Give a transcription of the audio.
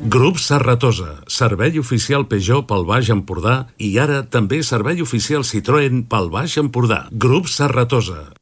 Grup Serratosa, servei oficial Peugeot pel Baix Empordà i ara també servei oficial Citroën pel Baix Empordà. Grup Serratosa,